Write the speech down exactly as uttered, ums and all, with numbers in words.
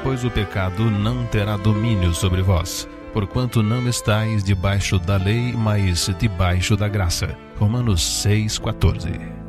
pois o pecado não terá domínio sobre vós, porquanto não estáis debaixo da lei, mas debaixo da graça. Romanos seis, quatorze.